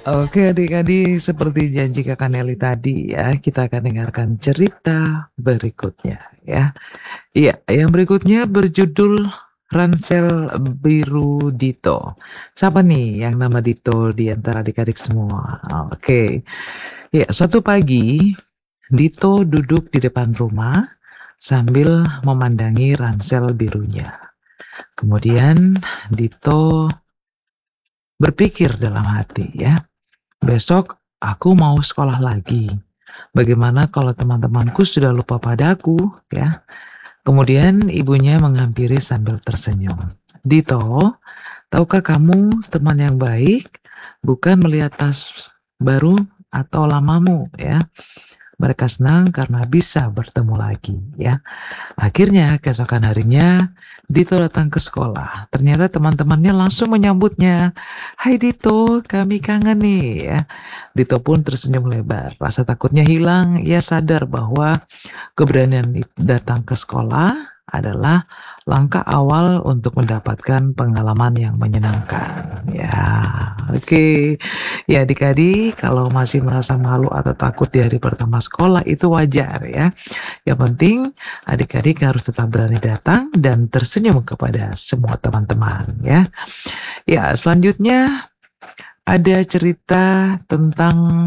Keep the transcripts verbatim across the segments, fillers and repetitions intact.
Oke adik-adik, seperti janji Kakak Nelly tadi ya, kita akan dengarkan cerita berikutnya ya. Iya, yang berikutnya berjudul Ransel Biru Dito. Siapa nih yang nama Dito di antara adik-adik semua? Oke. Ya, suatu pagi Dito duduk di depan rumah sambil memandangi ransel birunya. Kemudian Dito berpikir dalam hati ya, besok aku mau sekolah lagi. Bagaimana kalau teman-temanku sudah lupa padaku ya? Kemudian ibunya menghampiri sambil tersenyum. Dito, tahukah kamu teman yang baik bukan melihat tas baru atau lamamu ya? Mereka senang karena bisa bertemu lagi ya. Akhirnya keesokan harinya Dito datang ke sekolah. Ternyata teman-temannya langsung menyambutnya. Hai Dito, kami kangen nih ya. Dito pun tersenyum lebar. Rasa takutnya hilang. Ia sadar bahwa keberanian datang ke sekolah adalah langkah awal untuk mendapatkan pengalaman yang menyenangkan. Ya, oke. Okay. Ya adik-adik, kalau masih merasa malu atau takut di hari pertama sekolah itu wajar ya. Yang penting adik-adik harus tetap berani datang dan tersenyum kepada semua teman-teman ya. Ya, selanjutnya ada cerita tentang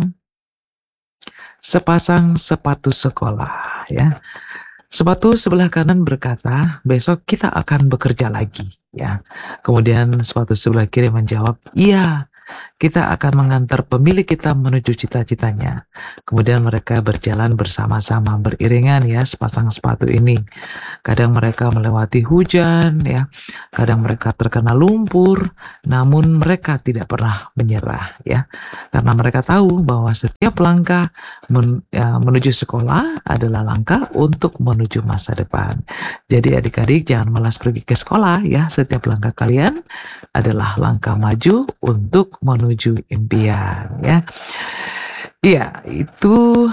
sepasang sepatu sekolah ya. Sepatu sebelah kanan berkata, besok kita akan bekerja lagi ya. Kemudian sepatu sebelah kiri menjawab, iya, kita akan mengantar pemilik kita menuju cita-citanya. Kemudian mereka berjalan bersama-sama beriringan ya, sepasang sepatu ini. Kadang mereka melewati hujan ya, kadang mereka terkena lumpur, namun mereka tidak pernah menyerah ya. Karena mereka tahu bahwa setiap langkah men, ya, menuju sekolah adalah langkah untuk menuju masa depan. Jadi adik-adik jangan malas pergi ke sekolah ya. Setiap langkah kalian adalah langkah maju untuk menuju impian ya. Iya, itu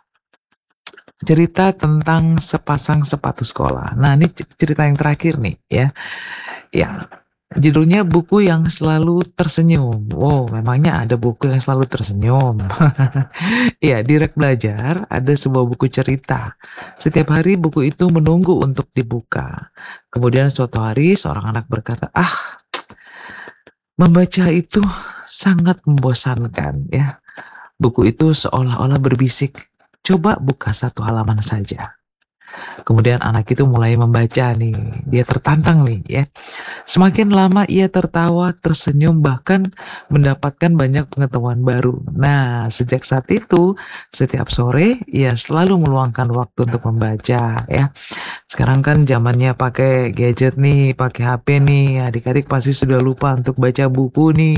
cerita tentang sepasang sepatu sekolah. Nah, ini cerita yang terakhir nih ya. Ya, judulnya buku yang selalu tersenyum. Wow, memangnya ada buku yang selalu tersenyum. Iya, di Rek Belajar ada sebuah buku cerita. Setiap hari buku itu menunggu untuk dibuka. Kemudian suatu hari seorang anak berkata, ah, membaca itu sangat membosankan ya. Buku itu seolah-olah berbisik, coba buka satu halaman saja. Kemudian anak itu mulai membaca nih, dia tertantang nih ya. Semakin lama ia tertawa, tersenyum, bahkan mendapatkan banyak pengetahuan baru. Nah, sejak saat itu, setiap sore ia selalu meluangkan waktu untuk membaca ya. Sekarang kan zamannya pakai gadget nih, pakai H P nih, adik-adik pasti sudah lupa untuk baca buku nih.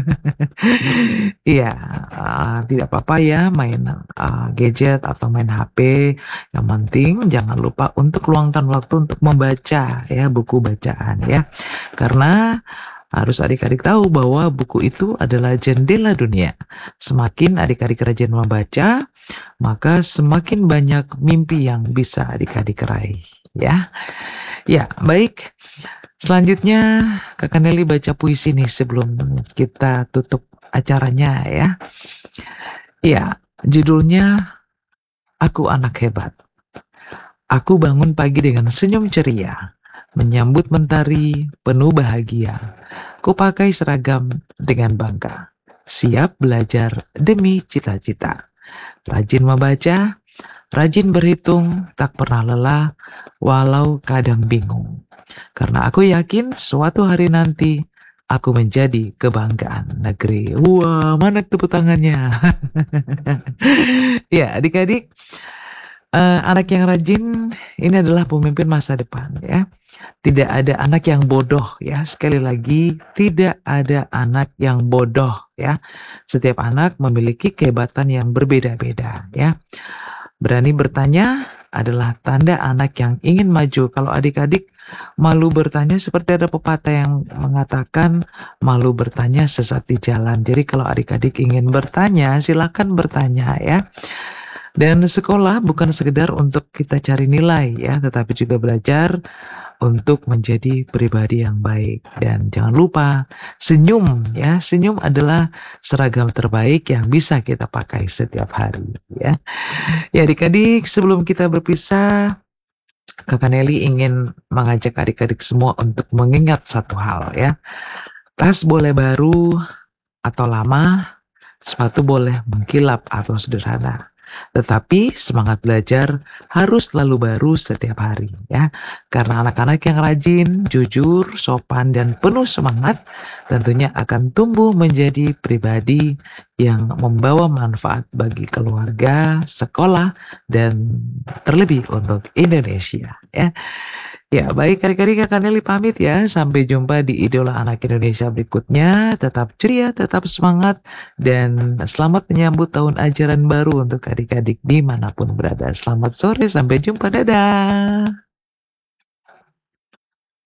Iya, uh, tidak apa-apa ya main uh, gadget atau main H P. Yang penting jangan lupa untuk luangkan waktu untuk membaca ya, buku bacaan ya. Karena harus adik-adik tahu bahwa buku itu adalah jendela dunia. Semakin adik-adik rajin membaca, maka semakin banyak mimpi yang bisa adik-adik raih ya. Ya, baik. Selanjutnya Kakak Nelly baca puisi nih sebelum kita tutup acaranya ya. Ya, judulnya Aku Anak Hebat. Aku bangun pagi dengan senyum ceria, menyambut mentari penuh bahagia. Kupakai seragam dengan bangga, siap belajar demi cita-cita. Rajin membaca, rajin berhitung, tak pernah lelah, walau kadang bingung. Karena aku yakin suatu hari nanti aku menjadi kebanggaan negeri. Wah, mana tepuk tangannya? Ya, adik-adik, uh, anak yang rajin ini adalah pemimpin masa depan ya. Tidak ada anak yang bodoh ya. Sekali lagi, tidak ada anak yang bodoh ya. Setiap anak memiliki kehebatan yang berbeda-beda ya. Berani bertanya adalah tanda anak yang ingin maju. Kalau adik-adik malu bertanya, seperti ada pepatah yang mengatakan malu bertanya sesat di jalan. Jadi kalau adik-adik ingin bertanya, silakan bertanya ya. Dan sekolah bukan sekedar untuk kita cari nilai ya, tetapi juga belajar untuk menjadi pribadi yang baik. Dan jangan lupa senyum ya, senyum adalah seragam terbaik yang bisa kita pakai setiap hari ya. Ya adik-adik, sebelum kita berpisah, Kakak Nelly ingin mengajak adik-adik semua untuk mengingat satu hal ya. Tas boleh baru atau lama, sepatu boleh mengkilap atau sederhana. Tetapi semangat belajar harus selalu baru setiap hari ya. Karena anak-anak yang rajin, jujur, sopan, dan penuh semangat tentunya akan tumbuh menjadi pribadi yang membawa manfaat bagi keluarga, sekolah, dan terlebih untuk Indonesia ya. Ya, baik adik-adik, Kakak Nelly pamit ya. Sampai jumpa di Idola Anak Indonesia berikutnya. Tetap ceria, tetap semangat, dan selamat menyambut tahun ajaran baru untuk adik-adik dimanapun berada. Selamat sore, sampai jumpa, dadah.